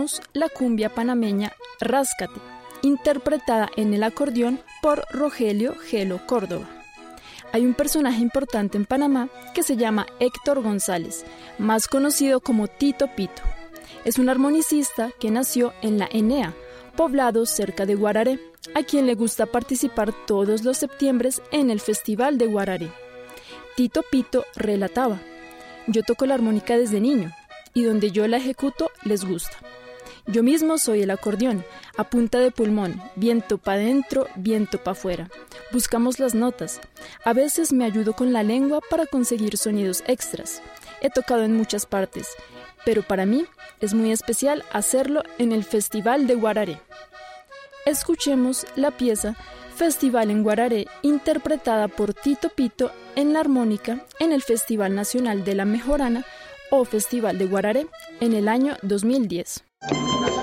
escuchemos la cumbia panameña Ráscate, interpretada en el acordeón por Rogelio Gelo Córdoba. Hay un personaje importante en Panamá que se llama Héctor González, más conocido como Tito Pito. Es un armonicista que nació en la Enea, poblado cerca de Guararé, a quien le gusta participar todos los septiembres en el Festival de Guararé. Tito Pito relataba: yo toco la armónica desde niño, y donde yo la ejecuto les gusta. Yo mismo soy el acordeón, a punta de pulmón, viento pa' dentro, viento pa' afuera. Buscamos las notas. A veces me ayudo con la lengua para conseguir sonidos extras. He tocado en muchas partes, pero para mí es muy especial hacerlo en el Festival de Guararé. Escuchemos la pieza Festival en Guararé, interpretada por Tito Pito en la armónica en el Festival Nacional de la Mejorana o Festival de Guararé en el año 2010.